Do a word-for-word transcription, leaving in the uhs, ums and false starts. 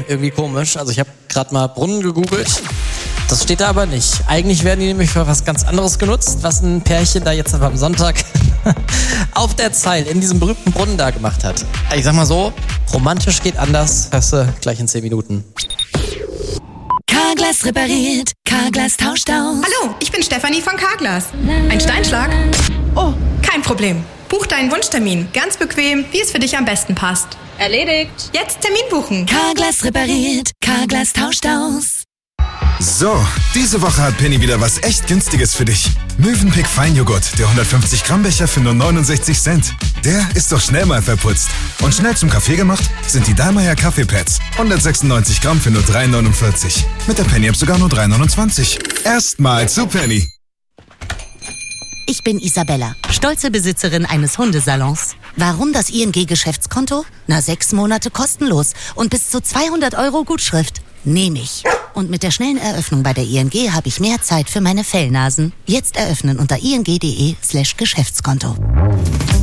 irgendwie komisch. Also ich habe gerade mal Brunnen gegoogelt. Das steht da aber nicht. Eigentlich werden die nämlich für was ganz anderes genutzt, was ein Pärchen da jetzt aber am Sonntag auf der Zeil in diesem berühmten Brunnen da gemacht hat. Ich sag mal so, romantisch geht anders. Hörst du gleich in zehn Minuten. Carglass repariert, Carglass tauscht aus. Hallo, ich bin Stefanie von Carglass. Ein Steinschlag? Oh, kein Problem. Buch deinen Wunschtermin, ganz bequem, wie es für dich am besten passt. Erledigt. Jetzt Termin buchen. Carglass repariert, Carglass tauscht aus. So, diese Woche hat Penny wieder was echt Günstiges für dich. Mövenpick Feinjoghurt, der hundertfünfzig Gramm Becher für nur neunundsechzig Cent. Der ist doch schnell mal verputzt. Und schnell zum Kaffee gemacht sind die Dallmayr Kaffeepads. hundertsechsundneunzig Gramm für nur drei neunundvierzig. Mit der Penny-App sogar nur drei neunundzwanzig. Erstmal zu Penny. Ich bin Isabella, stolze Besitzerin eines Hundesalons. Warum das I N G-Geschäftskonto? Na, sechs Monate kostenlos und bis zu zweihundert Euro Gutschrift. Nehme ich. Und mit der schnellen Eröffnung bei der I N G habe ich mehr Zeit für meine Fellnasen. Jetzt eröffnen unter ing.de slash Geschäftskonto.